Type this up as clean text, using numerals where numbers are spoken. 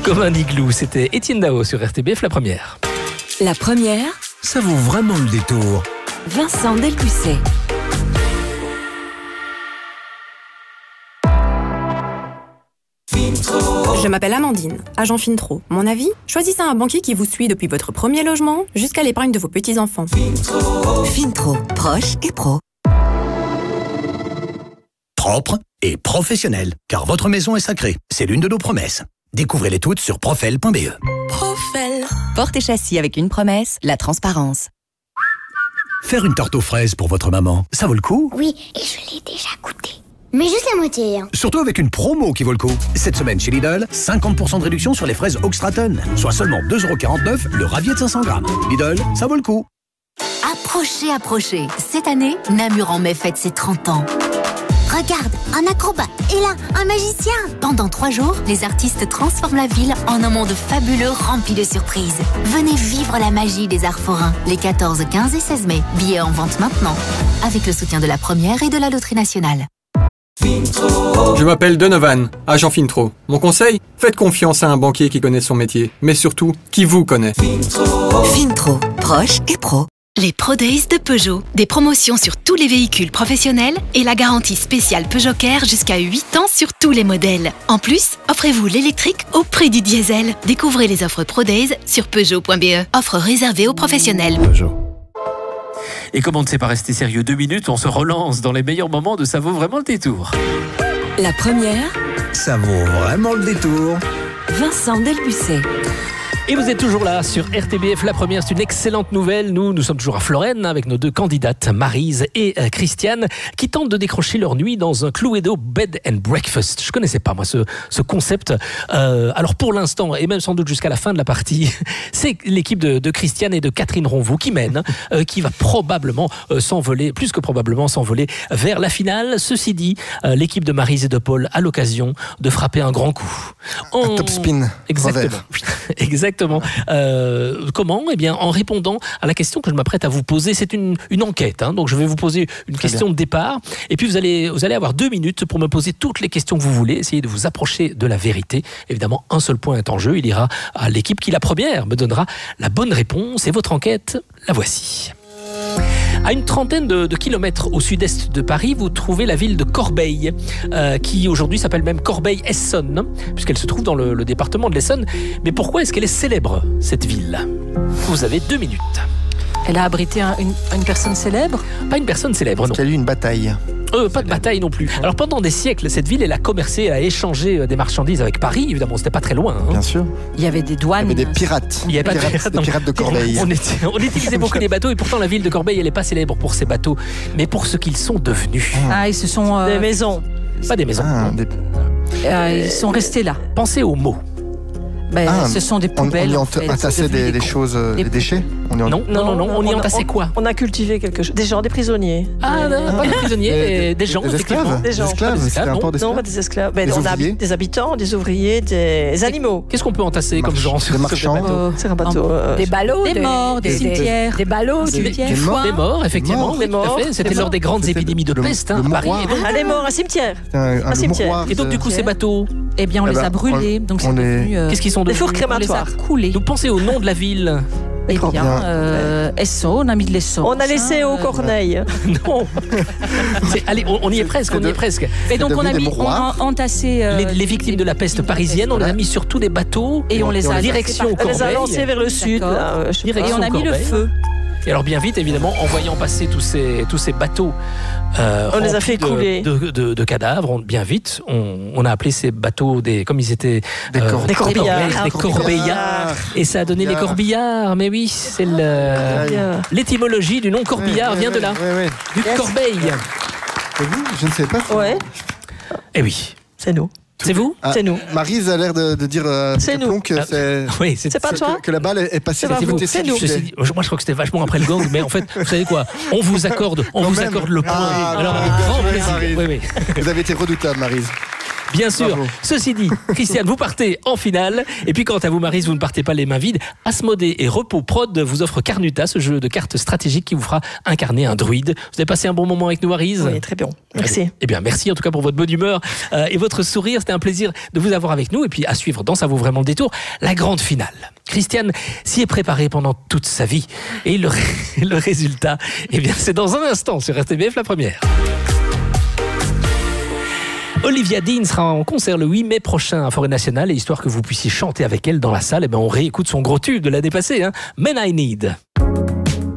Comme un igloo, c'était Étienne Dao sur RTBF, la première. La première, Ça vaut vraiment le détour. Vincent Delpucet. Je m'appelle Amandine, agent Fintro. Mon avis, choisissez un banquier qui vous suit depuis votre premier logement jusqu'à l'épargne de vos petits-enfants. Fintro, proche et pro. Propre et professionnel, car votre maison est sacrée. C'est l'une de nos promesses. Découvrez-les toutes sur profel.be. Profel. Porte et châssis avec une promesse, la transparence. Faire une tarte aux fraises pour votre maman, ça vaut le coup? Oui, et je l'ai déjà goûté. Mais juste la moitié. Surtout avec une promo qui vaut le coup. Cette semaine chez Lidl, 50% de réduction sur les fraises Oxtraton. Soit seulement 2,49€ le ravier de 500 grammes. Lidl, ça vaut le coup. Approchez. Cette année, Namur en mai fête ses 30 ans. Regarde, un acrobate et là, un magicien. Pendant 3 jours, les artistes transforment la ville en un monde fabuleux rempli de surprises. Venez vivre la magie des Arts Forains les 14, 15 et 16 mai. Billets en vente maintenant. Avec le soutien de la Première et de la Loterie Nationale. Je m'appelle Donovan, agent Fintro. Mon conseil, faites confiance à un banquier qui connaît son métier, mais surtout, qui vous connaît. Fintro, proche et pro. Les Pro Days de Peugeot. Des promotions sur tous les véhicules professionnels et la garantie spéciale Peugeot Care jusqu'à 8 ans sur tous les modèles. En plus, offrez-vous l'électrique au prix du diesel. Découvrez les offres Pro Days sur Peugeot.be. Offre réservée aux professionnels. Et comme on ne sait pas rester sérieux 2 minutes, on se relance dans les meilleurs moments de Ça vaut vraiment le détour. La première, Ça vaut vraiment le détour. Vincent Delpucet. Et vous êtes toujours là sur RTBF, la première, c'est une excellente nouvelle. Nous sommes toujours à Florène avec nos 2 candidates, Maryse et Christiane, qui tentent de décrocher leur nuit dans un Cluedo Bed and Breakfast. Je connaissais pas moi ce concept. Alors pour l'instant, et même sans doute jusqu'à la fin de la partie, c'est l'équipe de Christiane et de Catherine Ronvaux qui mène, qui va probablement s'envoler, plus que probablement s'envoler vers la finale. Ceci dit, l'équipe de Maryse et de Paul a l'occasion de frapper un grand coup. Un top spin. Exactement. Exactement. Comment ? Eh bien, en répondant à la question que je m'apprête à vous poser. C'est une enquête, hein, donc je vais vous poser une question de départ. Et puis vous allez avoir 2 minutes pour me poser toutes les questions que vous voulez. Essayez de vous approcher de la vérité. Évidemment, un seul point est en jeu. Il ira à l'équipe qui, la première, me donnera la bonne réponse. Et votre enquête, la voici. À une trentaine de kilomètres au sud-est de Paris, vous trouvez la ville de Corbeil, qui aujourd'hui s'appelle même Corbeil-Essonnes, puisqu'elle se trouve dans le département de l'Essonne. Mais pourquoi est-ce qu'elle est célèbre, cette ville ? Vous avez 2 minutes. Elle a abrité une personne célèbre ? Pas une personne célèbre, non. Il y a eu une bataille. Pas de bataille non plus. Alors pendant des siècles, cette ville, elle a commercé, elle a échangé des marchandises avec Paris. Évidemment, c'était pas très loin. Hein. Bien sûr. Il y avait des douanes. Il y avait des pirates. Il y avait des pirates de Corbeil. On utilisait beaucoup les bateaux et pourtant la ville de Corbeil, elle n'est pas célèbre pour ses bateaux, mais pour ce qu'ils sont devenus. Ils se sont... Des maisons. Pas des maisons. Ils sont restés là. Pensez aux mots. Ce sont des poubelles. On y entassait des choses, des déchets. Non, on y entassait quoi ? On a cultivé quelque chose. Des gens, des prisonniers. Pas des prisonniers, des gens. Des esclaves. Des esclaves. Non, pas des esclaves. Des on a ouvriers. des habitants, des ouvriers, des animaux. Qu'est-ce qu'on peut entasser comme genre sur des marchands. C'est un bateau. Des ballots, des morts, des cimetières. Des ballots, des cimetières. Des morts, effectivement. Oui, tout à fait. C'était lors des grandes épidémies de peste à Paris. Les morts, un cimetière. Un cimetière. Et donc du coup, ces bateaux, eh bien, on les a brûlés. Donc c'est devenu... qu'est-ce qu'ils sont Des devenus ? fours crématoires. On les a coulés. Donc pensez au nom de la ville. Eh bien, Essonne, on a mis de l'Essonne. On a laissé au Corneille. Non. Allez, on y est presque, Et donc on a entassé les victimes de la peste parisienne, on les a mis sur tous les bateaux et on les a direction On les a lancés vers le sud. Et on a mis le feu. Et alors bien vite, évidemment, en voyant passer tous ces bateaux on les a fait couler de cadavres, bien vite, on a appelé ces bateaux comme ils étaient des corbillards. Des corbillards. Et ça a donné les corbillards. Mais oui, c'est l'étymologie du nom corbillard vient de là, du Corbeil. C'est vous ? Je ne sais pas. Ouais. Eh oui. C'est nous. C'est vous ? C'est nous. Maryse a l'air de dire c'est nous. Que c'est pas toi que la balle est passée à côté. C'est nous. Moi, je crois que c'était vachement après le gang, mais en fait, vous savez quoi ? On vous accorde le point. Alors, avec grand plaisir. Vous avez été redoutable, Maryse. Bien sûr. Bravo. Ceci dit, Christiane, vous partez en finale. Et puis quant à vous, Maryse, vous ne partez pas les mains vides. Asmodée et Repos Prod vous offrent Carnuta, ce jeu de cartes stratégiques qui vous fera incarner un druide. Vous avez passé un bon moment avec nous, Maryse? Oui, très bien. Merci. Eh bien, merci en tout cas pour votre bonne humeur et votre sourire. C'était un plaisir de vous avoir avec nous. Et puis à suivre dans Ça vaut vraiment le détour, la grande finale. Christiane s'y est préparée pendant toute sa vie. Et le résultat, eh bien, c'est dans un instant sur RTBF La Première. Olivia Dean sera en concert le 8 mai prochain à Forêt Nationale et histoire que vous puissiez chanter avec elle dans la salle, eh bien on réécoute son gros tube de l'année passée, Men I Need.